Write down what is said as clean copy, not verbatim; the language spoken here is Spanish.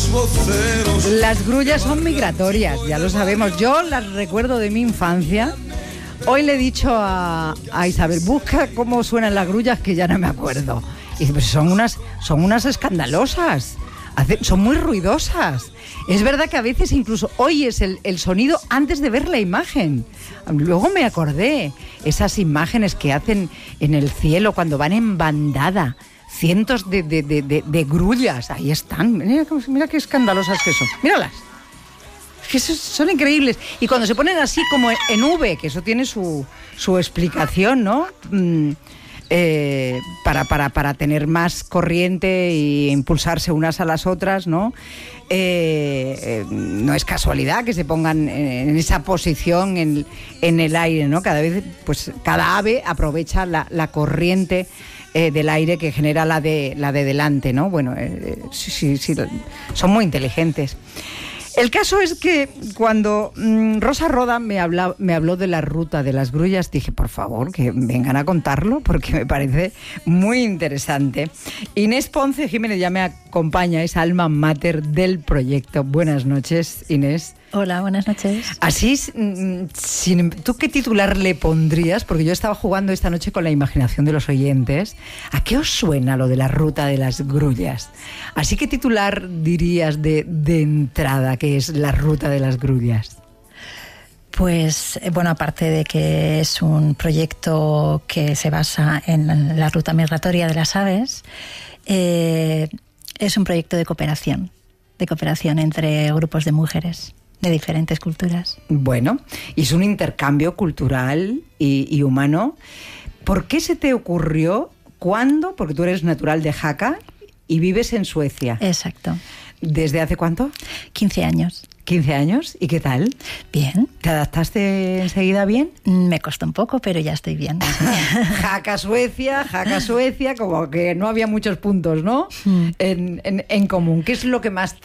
Las grullas son migratorias, ya lo sabemos. Yo las recuerdo de mi infancia. Hoy le he dicho a Isabel, busca cómo suenan las grullas, que ya no me acuerdo. Y pues son unas escandalosas. Son muy ruidosas. Es verdad que a veces incluso oyes el sonido antes de ver la imagen. Luego me acordé, esas imágenes que hacen en el cielo cuando van en bandada. Cientos de grullas, ahí están. Mira qué escandalosas que son. Míralas. Es que son increíbles. Y cuando se ponen así como en V, que eso tiene su explicación, ¿no? Para tener más corriente e impulsarse unas a las otras, ¿no? No es casualidad que se pongan en esa posición en el aire, ¿no? Cada vez, pues cada ave aprovecha la corriente del aire que genera la de delante, ¿no? Bueno, sí, son muy inteligentes. El caso es que cuando Rosa Roda me habló de la ruta de las grullas, dije, por favor, que vengan a contarlo, porque me parece muy interesante. Inés Ponce Jiménez ya me acompaña, es alma mater del proyecto. Buenas noches, Inés. Hola, buenas noches. Así, ¿tú qué titular le pondrías? Porque yo estaba jugando esta noche con la imaginación de los oyentes. ¿A qué os suena lo de la ruta de las grullas? Así, ¿qué titular dirías de entrada que es la ruta de las grullas? Pues, bueno, aparte de que es un proyecto que se basa en la ruta migratoria de las aves, es un proyecto de cooperación entre grupos de mujeres de diferentes culturas. Bueno, y es un intercambio cultural y humano. ¿Por qué se te ocurrió? ¿Cuándo? Porque tú eres natural de Jaca y vives en Suecia. Exacto. ¿Desde hace cuánto? 15 años. 15 años, ¿y qué tal? Bien. ¿Te adaptaste enseguida bien? Me costó un poco, pero ya estoy bien. Jaca, Suecia, como que no había muchos puntos, ¿no? En común. ¿Qué es lo que más